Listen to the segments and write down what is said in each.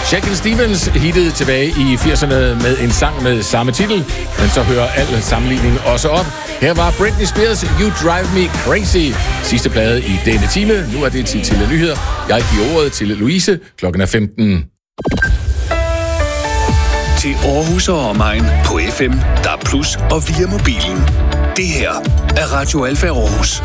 Shakin' Stevens hittede tilbage i 80'erne med en sang med samme titel, men så hører al sammenligning også op. Her var Britney Spears' You Drive Me Crazy. Sidste plade i denne time. Nu er det tid til nyheder. Jeg giver ordet til Louise. Klokken er 15. Til Aarhus og omegn på FM, DAB+ og via mobilen. Det her er Radio Alfa Aarhus.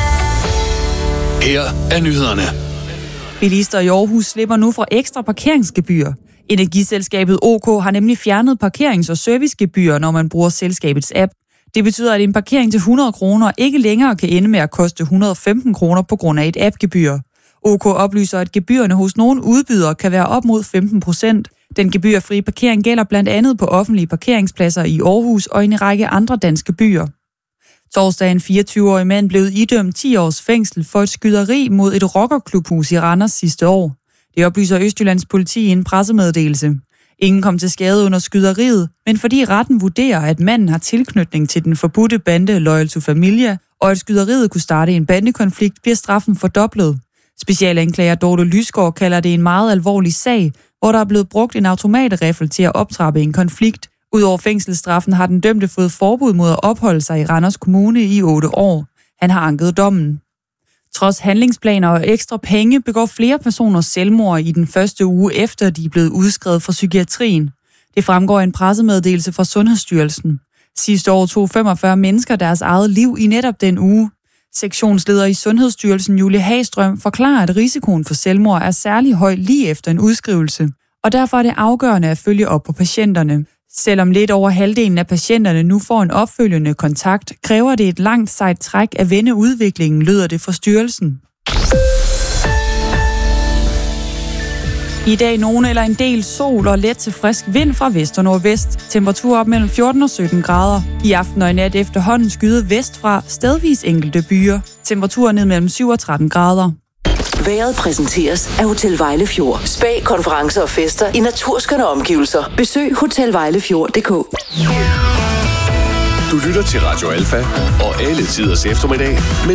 Her er nyhederne. Bilister i Aarhus slipper nu for ekstra parkeringsgebyr. Energiselskabet OK har nemlig fjernet parkerings- og servicegebyr, når man bruger selskabets app. Det betyder, at en parkering til 100 kroner ikke længere kan ende med at koste 115 kroner på grund af et appgebyr. OK oplyser, at gebyrerne hos nogle udbydere kan være op mod 15%. Den gebyrfrie parkering gælder blandt andet på offentlige parkeringspladser i Aarhus og i en række andre danske byer. Torsdag en 24-årig mand blev idømt 10 års fængsel for et skyderi mod et rockerklubhus i Randers sidste år. Det oplyser Østjyllands politi i en pressemeddelelse. Ingen kom til skade under skyderiet, men fordi retten vurderer, at manden har tilknytning til den forbudte bande Loyal to Familia, og at skyderiet kunne starte en bandekonflikt, bliver straffen fordoblet. Specialanklager Dorte Lysgaard kalder det en meget alvorlig sag, hvor der er blevet brugt en automatriffel til at optrappe en konflikt. Udover fængselsstraffen har den dømte fået forbud mod at opholde sig i Randers Kommune i 8 år. Han har anket dommen. Trods handlingsplaner og ekstra penge begår flere personer selvmord i den første uge efter de er blevet udskrevet fra psykiatrien. Det fremgår af en pressemeddelelse fra Sundhedsstyrelsen. Sidste år tog 45 mennesker deres eget liv i netop den uge. Sektionsleder i Sundhedsstyrelsen Julie Hagstrøm forklarer, at risikoen for selvmord er særlig høj lige efter en udskrivelse, og derfor er det afgørende at følge op på patienterne. Selvom lidt over halvdelen af patienterne nu får en opfølgende kontakt, kræver det et langt sejt træk at vende udviklingen, lyder det fra styrelsen. I dag nogen eller en del sol og let til frisk vind fra vest og nordvest. Temperatur op mellem 14 og 17 grader. I aften og i nat efterhånden skyde vestfra, stedvis enkelte byer. Temperatur ned mellem 7 og 13 grader. Vejret præsenteres af Hotel Vejlefjord. Spa, konferencer og fester i naturskønne omgivelser. Besøg hotelvejlefjord.dk. Du lytter til Radio Alfa og alle tiders eftermiddag med